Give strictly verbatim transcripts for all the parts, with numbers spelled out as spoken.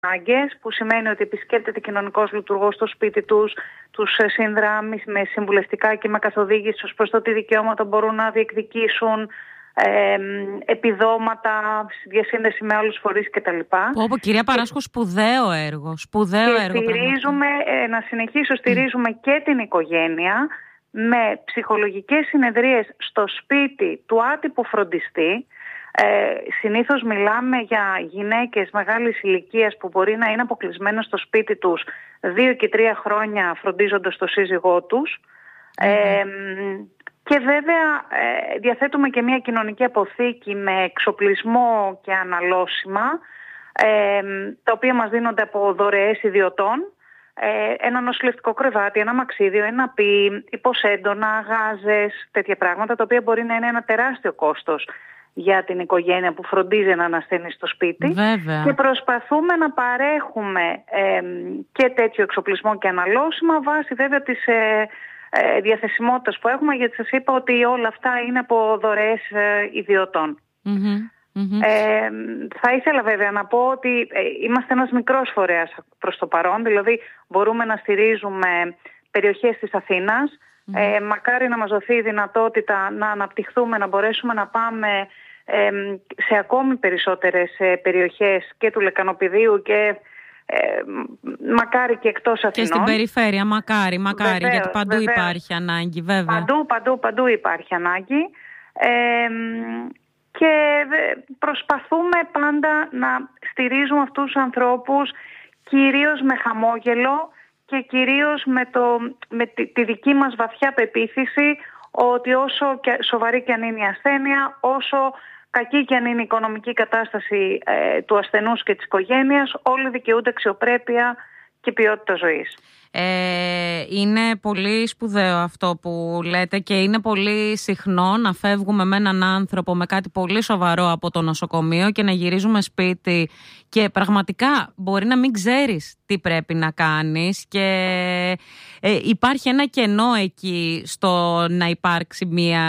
ανάγκες, που σημαίνει ότι επισκέπτεται κοινωνικός λειτουργός στο σπίτι τους, τους συνδράμει με συμβουλευτικά και με καθοδήγηση ως προς το τι δικαιώματα μπορούν να διεκδικήσουν, ε, επιδόματα, διασύνδεση με άλλους φορείς κτλ. Όπω κυρία Παράσχου, σπουδαίο έργο. Σπουδαίο και έργο στηρίζουμε, ε, να συνεχίσω, στηρίζουμε mm. και την οικογένεια με ψυχολογικές συνεδρίες στο σπίτι του άτυπου φροντιστή. Ε, συνήθως μιλάμε για γυναίκες μεγάλης ηλικίας που μπορεί να είναι αποκλεισμένες στο σπίτι τους δύο και τρία χρόνια φροντίζοντας το σύζυγό τους. Mm. Ε, και βέβαια ε, διαθέτουμε και μια κοινωνική αποθήκη με εξοπλισμό και αναλώσιμα, ε, τα οποία μας δίνονται από δωρεές ιδιωτών. Ε, ένα νοσηλευτικό κρεβάτι, ένα μαξίδιο, ένα πι, υποσέντονα, γάζες, τέτοια πράγματα, τα οποία μπορεί να είναι ένα τεράστιο κόστος για την οικογένεια που φροντίζει έναν ασθενή στο σπίτι. Βέβαια. Και προσπαθούμε να παρέχουμε ε, και τέτοιο εξοπλισμό και αναλώσιμα βάσει βέβαια της ε, ε, διαθεσιμότητας που έχουμε, γιατί σας είπα ότι όλα αυτά είναι από δωρεές ε, ιδιωτών. Mm-hmm. Mm-hmm. Ε, θα ήθελα βέβαια να πω ότι ε, είμαστε ένας μικρός φορέας προς το παρόν, δηλαδή μπορούμε να στηρίζουμε περιοχές της Αθήνας. Mm-hmm. Ε, μακάρι να μας δοθεί η δυνατότητα να αναπτυχθούμε, να μπορέσουμε να πάμε ε, σε ακόμη περισσότερες ε, περιοχές και του Λεκανοπηδίου και ε, μακάρι και εκτός Αθηνών. Και στην περιφέρεια, μακάρι, μακάρι, βεβαίως, γιατί παντού βεβαίως. υπάρχει ανάγκη, βέβαια. Παντού, παντού, παντού υπάρχει ανάγκη. Ε, και προσπαθούμε πάντα να στηρίζουμε αυτούς τους ανθρώπους κυρίως με χαμόγελο και κυρίως με, το, με τη, τη δική μας βαθιά πεποίθηση ότι όσο και σοβαρή και αν είναι η ασθένεια, όσο κακή και αν είναι η οικονομική κατάσταση ε, του ασθενούς και της οικογένειας, όλοι δικαιούνται αξιοπρέπεια και ποιότητα ζωής. Ε, είναι πολύ σπουδαίο αυτό που λέτε και είναι πολύ συχνό να φεύγουμε με έναν άνθρωπο με κάτι πολύ σοβαρό από το νοσοκομείο και να γυρίζουμε σπίτι και πραγματικά μπορεί να μην ξέρεις τι πρέπει να κάνεις και ε, υπάρχει ένα κενό εκεί στο να υπάρξει μια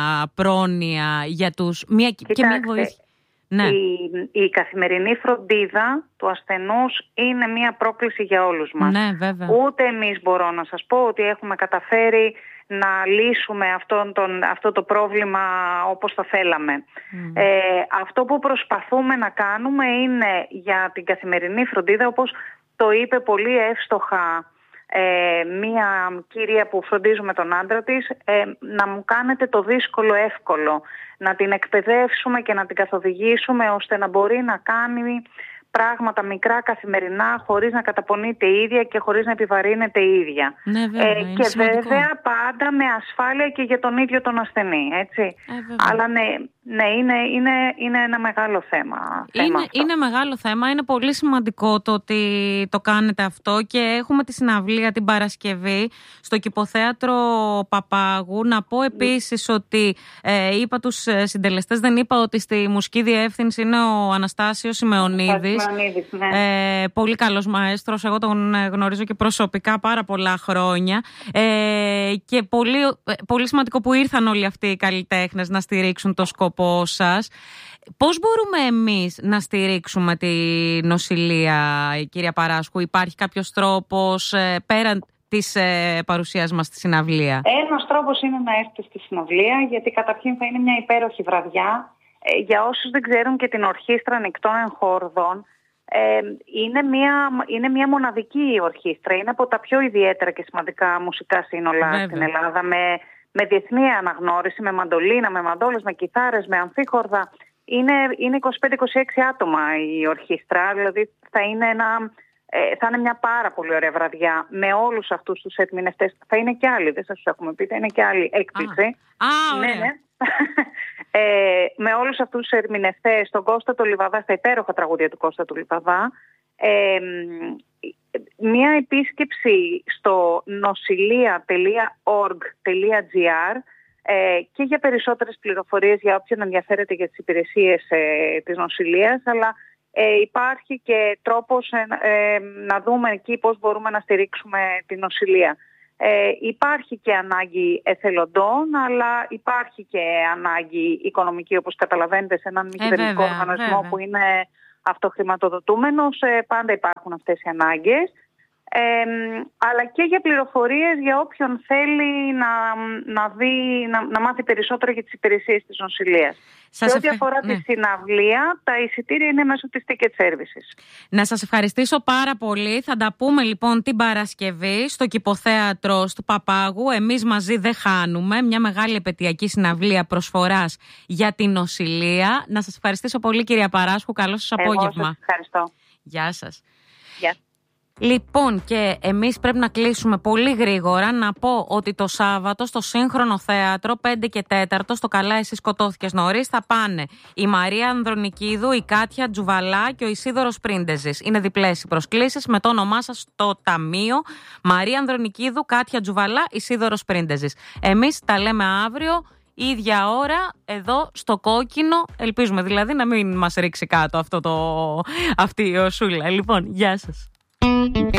πρόνοια για τους... Μια, και μια βοήθεια. Ναι. Η, η καθημερινή φροντίδα του ασθενούς είναι μια πρόκληση για όλους μας. Ναι, βέβαια. Ούτε εμείς μπορώ να σας πω ότι έχουμε καταφέρει να λύσουμε αυτόν τον, αυτό το πρόβλημα όπως θα θέλαμε. Mm. Ε, αυτό που προσπαθούμε να κάνουμε είναι για την καθημερινή φροντίδα, όπως το είπε πολύ εύστοχα Ε, μία κυρία που φροντίζουμε τον άντρα της, ε, να μου κάνετε το δύσκολο εύκολο, να την εκπαιδεύσουμε και να την καθοδηγήσουμε ώστε να μπορεί να κάνει πράγματα μικρά καθημερινά χωρίς να καταπονείται η ίδια και χωρίς να επιβαρύνεται η ίδια. Ναι, βέβαια, ε, και σημαντικό. βέβαια πάντα με ασφάλεια και για τον ίδιο τον ασθενή, έτσι. Ε, Αλλά ναι, ναι είναι, είναι, είναι ένα μεγάλο θέμα. Είναι, θέμα είναι μεγάλο θέμα, είναι πολύ σημαντικό το ότι το κάνετε αυτό και έχουμε τη συναυλία την Παρασκευή στο Κηποθέατρο Παπάγου. Να πω επίσης ότι ε, είπα τους συντελεστές, δεν είπα ότι στη μουσική διεύθυνση είναι ο Αναστάσιος Σιμεωνίδης. Ναι. Ε, πολύ καλός μαέστρος, εγώ τον γνωρίζω και προσωπικά πάρα πολλά χρόνια ε, και πολύ, πολύ σημαντικό που ήρθαν όλοι αυτοί οι καλλιτέχνες να στηρίξουν το σκοπό σας. Πώς μπορούμε εμείς να στηρίξουμε τη νοσηλεία, κυρία Παράσχου? Υπάρχει κάποιος τρόπος ε, πέραν της ε, παρουσίας μας στη συναυλία? Ένας τρόπος είναι να έρθετε στη συναυλία, γιατί καταρχήν θα είναι μια υπέροχη βραδιά. Ε, για όσους δεν ξέρουν και την Ορχήστρα Νικτών Εγχόρδων, ε, είναι, μια, είναι μια μοναδική ορχήστρα. Είναι από τα πιο ιδιαίτερα και σημαντικά μουσικά σύνολα Βέβαια. στην Ελλάδα, με, με διεθνή αναγνώριση, με μαντολίνα, με μαντόλες, με κιθάρες, με αμφίχορδα. Είναι, είναι είκοσι πέντε είκοσι έξι άτομα η ορχήστρα, δηλαδή θα είναι, ένα, ε, θα είναι μια πάρα πολύ ωραία βραδιά με όλους αυτούς τους ερμηνευτές. Θα είναι και άλλοι, δεν σας τους έχουμε πει, θα είναι και άλλη έκπληξη. Α, α ωραία. Ναι, ναι. ε, με όλους αυτούς τους ερμηνευτές, τον Κώστα του Λιβαδά, στα υπέροχα τραγούδια του Κώστα του Λιβαδά. Ε, μια επίσκεψη στο νοσηλεία τελεία org τελεία gr ε, και για περισσότερες πληροφορίες για όποιον ενδιαφέρεται για τις υπηρεσίες ε, της νοσηλείας, αλλά ε, υπάρχει και τρόπος ε, ε, να δούμε εκεί πώς μπορούμε να στηρίξουμε την νοσηλεία. Ε, υπάρχει και ανάγκη εθελοντών, αλλά υπάρχει και ανάγκη οικονομική, όπως καταλαβαίνετε, σε έναν μη κυβερνητικό οργανισμό βέβαια. που είναι αυτοχρηματοδοτούμενος, ε, πάντα υπάρχουν αυτές οι ανάγκες. Ε, αλλά και για πληροφορίες για όποιον θέλει να, να, δει, να, να μάθει περισσότερο για τις υπηρεσίες της νοσηλείας. Σας και ό,τι ευχα... αφορά ναι. τη συναυλία, τα εισιτήρια είναι μέσω της Ticket Services. Να σας ευχαριστήσω πάρα πολύ. Θα τα πούμε λοιπόν την Παρασκευή στο Κηποθέατρο του Παπάγου. Εμείς μαζί δεν χάνουμε. Μια μεγάλη επαιτειακή συναυλία προσφοράς για την νοσηλεία. Να σας ευχαριστήσω πολύ, κυρία Παράσχου. Καλό σας απόγευμα. Εγώ σας ευχαριστώ. Γεια σας. Γεια. Λοιπόν, και εμείς πρέπει να κλείσουμε πολύ γρήγορα. Να πω ότι το Σάββατο στο Σύγχρονο Θέατρο πέντε και τέταρτο, στο Καλά εσύ σκοτώθηκες νωρίς, θα πάνε η Μαρία Ανδρονικίδου, η Κάτια Τζουβαλά και ο Ισίδωρος Πρίντεζης. Είναι διπλές οι προσκλήσεις με το όνομά σας στο ταμείο. Μαρία Ανδρονικίδου, Κάτια Τζουβαλά, Ισίδωρος Πρίντεζης. Εμείς τα λέμε αύριο, ίδια ώρα, εδώ στο Κόκκινο. Ελπίζουμε δηλαδή να μην μας ρίξει κάτω αυτό το... αυτή η οσούλα. Λοιπόν, γεια σας.